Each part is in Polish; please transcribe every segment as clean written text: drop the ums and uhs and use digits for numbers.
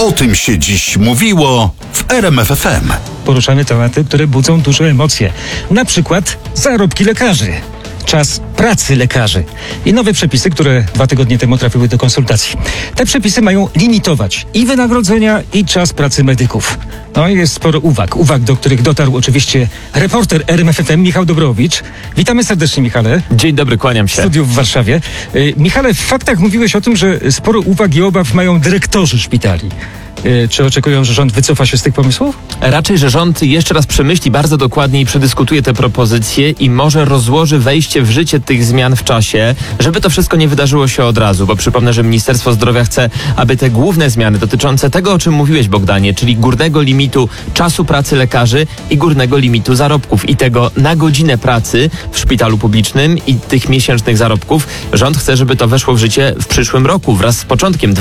O tym się dziś mówiło w RMF FM. Poruszamy tematy, które budzą duże emocje. Na przykład zarobki lekarzy, czas pracy lekarzy i nowe przepisy, które 2 tygodnie temu trafiły do konsultacji. Te przepisy mają limitować i wynagrodzenia, i czas pracy medyków. No i jest sporo uwag, do których dotarł oczywiście reporter RMF FM Michał Dobrowicz. Witamy serdecznie, Michale. Dzień dobry, kłaniam się. W studiu w Warszawie. Michale, w faktach mówiłeś o tym, że sporo uwag i obaw mają dyrektorzy szpitali. Czy oczekują, że rząd wycofa się z tych pomysłów? Raczej, że rząd jeszcze raz przemyśli bardzo dokładnie i przedyskutuje te propozycje i może rozłoży wejście w życie tych zmian w czasie, żeby to wszystko nie wydarzyło się od razu, bo przypomnę, że Ministerstwo Zdrowia chce, aby te główne zmiany dotyczące tego, o czym mówiłeś, Bogdanie, czyli górnego limitu czasu pracy lekarzy i górnego limitu zarobków i tego na godzinę pracy w szpitalu publicznym i tych miesięcznych zarobków, rząd chce, żeby to weszło w życie w przyszłym roku, wraz z początkiem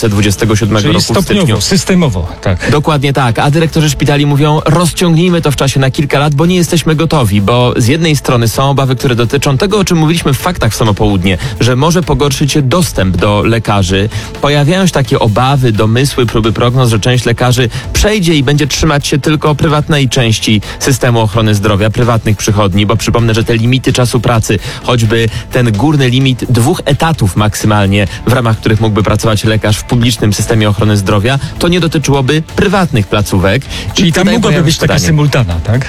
2027 Czyli roku w styczniu. Systemowo, tak. Dokładnie tak, a dyrektorzy szpitali mówią, rozciągnijmy to w czasie na kilka lat, bo nie jesteśmy gotowi, bo z jednej strony są obawy, które dotyczą tego, o czym mówiliśmy w faktach w samo południe, że może pogorszyć się dostęp do lekarzy. Pojawiają się takie obawy, domysły, próby prognoz, że część lekarzy przejdzie i będzie trzymać się tylko prywatnej części systemu ochrony zdrowia, prywatnych przychodni, bo przypomnę, że te limity czasu pracy, choćby ten górny limit 2 etatów maksymalnie, w ramach których mógłby pracować lekarz w publicznym systemie ochrony zdrowia, to nie dotyczyło placówek. Czyli tam mogłaby być taka symultana, tak?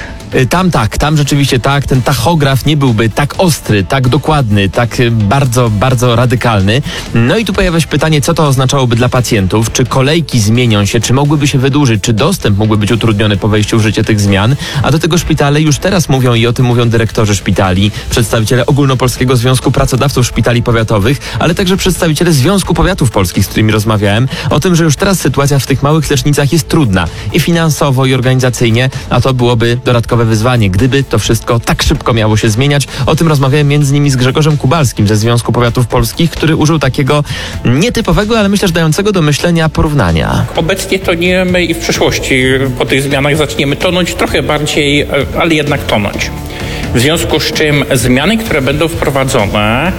Tam rzeczywiście tak, ten tachograf nie byłby tak ostry, tak dokładny, tak bardzo, bardzo radykalny. No i tu pojawia się pytanie, co to oznaczałoby dla pacjentów, czy kolejki zmienią się, czy mogłyby się wydłużyć, czy dostęp mógłby być utrudniony po wejściu w życie tych zmian, a do tego szpitale już teraz mówią i o tym mówią dyrektorzy szpitali, przedstawiciele Ogólnopolskiego Związku Pracodawców Szpitali Powiatowych, ale także przedstawiciele Związku Powiatów Polskich, z którymi rozmawiałem, o tym, że już teraz sytuacja w tych małych lecznicach jest trudna i finansowo, i organizacyjnie, a to byłoby dodatkowe wyzwanie, gdyby to wszystko tak szybko miało się zmieniać. O tym rozmawiałem między innymi z Grzegorzem Kubalskim ze Związku Powiatów Polskich, który użył takiego nietypowego, ale myślę, że dającego do myślenia porównania. Obecnie tonimy i w przyszłości po tych zmianach zaczniemy tonąć trochę bardziej, ale jednak tonąć. W związku z czym zmiany, które będą wprowadzone,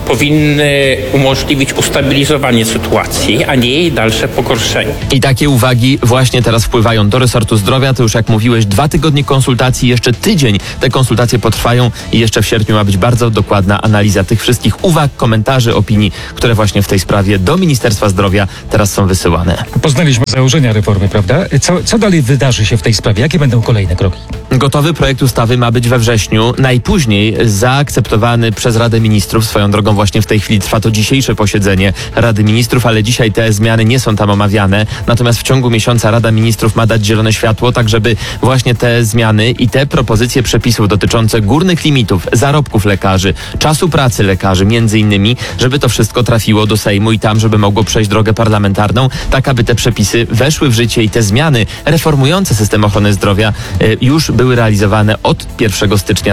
powinny umożliwić ustabilizowanie sytuacji, a nie jej dalsze pogorszenie. I takie uwagi właśnie teraz wpływają do resortu zdrowia. To już jak mówiłeś, 2 tygodnie konsultacji, jeszcze tydzień te konsultacje potrwają i jeszcze w sierpniu ma być bardzo dokładna analiza tych wszystkich uwag, komentarzy, opinii, które właśnie w tej sprawie do Ministerstwa Zdrowia teraz są wysyłane. Poznaliśmy założenia reformy, prawda? Co dalej wydarzy się w tej sprawie? Jakie będą kolejne kroki? Gotowy projekt ustawy ma być we wrześniu, najpóźniej zaakceptowany przez Radę Ministrów. Swoją drogą właśnie w tej chwili trwa to dzisiejsze posiedzenie Rady Ministrów, ale dzisiaj te zmiany nie są tam omawiane. Natomiast w ciągu miesiąca Rada Ministrów ma dać zielone światło, tak żeby właśnie te zmiany i te propozycje przepisów dotyczące górnych limitów, zarobków lekarzy, czasu pracy lekarzy między innymi, żeby to wszystko trafiło do Sejmu i tam, żeby mogło przejść drogę parlamentarną, tak aby te przepisy weszły w życie i te zmiany reformujące system ochrony zdrowia już były realizowane od 1 stycznia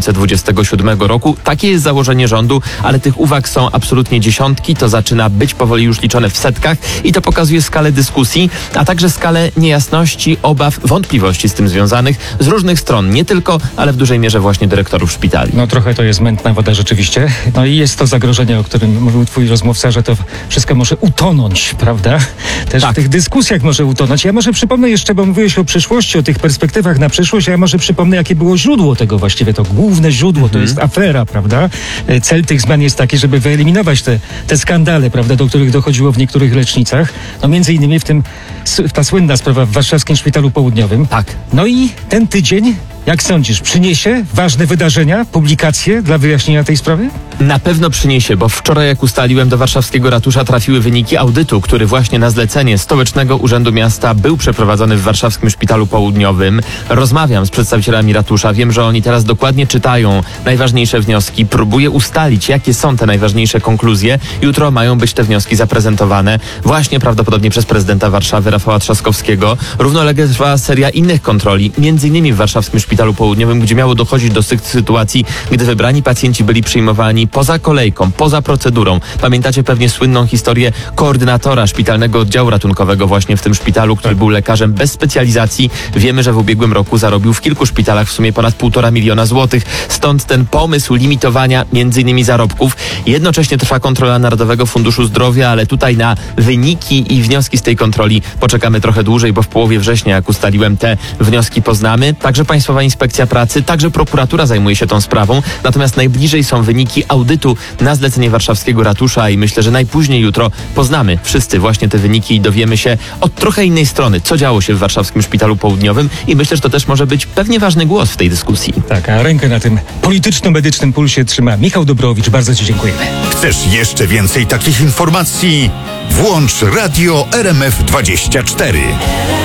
2027 roku. Takie jest założenie rządu, ale tych uwag są absolutnie dziesiątki. To zaczyna być powoli już liczone w setkach i to pokazuje skalę dyskusji, a także skalę niejasności, obaw, wątpliwości z tym związanych z różnych stron. Nie tylko, ale w dużej mierze właśnie dyrektorów szpitali. No trochę to jest mętna woda rzeczywiście. No i jest to zagrożenie, o którym mówił twój rozmówca, że to wszystko może utonąć, prawda? Też tak. W tych dyskusjach może utonąć. Ja może przypomnę jeszcze, bo mówiłeś o przyszłości, o tych perspektywach na przyszłość, ja może przypomnę, jakie było źródło tego właściwie. To główne źródło to jest afera, prawda? Cel tych zmian jest taki, żeby wyeliminować te skandale, prawda, do których dochodziło w niektórych lecznicach. No między innymi w tym ta słynna sprawa w Warszawskim Szpitalu Południowym. Tak. No i ten tydzień, jak sądzisz, przyniesie ważne wydarzenia, publikacje dla wyjaśnienia tej sprawy? Na pewno przyniesie, bo wczoraj, jak ustaliłem, do warszawskiego ratusza trafiły wyniki audytu, który właśnie na zlecenie Stołecznego Urzędu Miasta był przeprowadzony w Warszawskim Szpitalu Południowym. Rozmawiam z przedstawicielami ratusza, wiem, że oni teraz dokładnie czytają najważniejsze wnioski, próbuję ustalić, jakie są te najważniejsze konkluzje. Jutro mają być te wnioski zaprezentowane właśnie prawdopodobnie przez prezydenta Warszawy Rafała Trzaskowskiego. Równolegle trwa seria innych kontroli, między innymi w Warszawskim Szpitalu Południowym, gdzie miało dochodzić do sytuacji, gdy wybrani pacjenci byli przyjmowani poza kolejką, poza procedurą. Pamiętacie pewnie słynną historię koordynatora szpitalnego oddziału ratunkowego właśnie w tym szpitalu, który był lekarzem bez specjalizacji. Wiemy, że w ubiegłym roku zarobił w kilku szpitalach w sumie ponad 1,5 miliona złotych. Stąd ten pomysł limitowania m.in. zarobków. Jednocześnie trwa kontrola Narodowego Funduszu Zdrowia, ale tutaj na wyniki i wnioski z tej kontroli poczekamy trochę dłużej, bo w połowie września, jak ustaliłem, te wnioski poznamy. Także Państwowa Inspekcja Pracy, także prokuratura zajmuje się tą sprawą. Natomiast najbliżej są wyniki audytu na zlecenie warszawskiego ratusza i myślę, że najpóźniej jutro poznamy wszyscy właśnie te wyniki i dowiemy się od trochę innej strony, co działo się w warszawskim Szpitalu Południowym i myślę, że to też może być pewnie ważny głos w tej dyskusji. Tak, a rękę na tym polityczno-medycznym pulsie trzyma Michał Dobrowicz. Bardzo Ci dziękujemy. Chcesz jeszcze więcej takich informacji? Włącz Radio RMF24.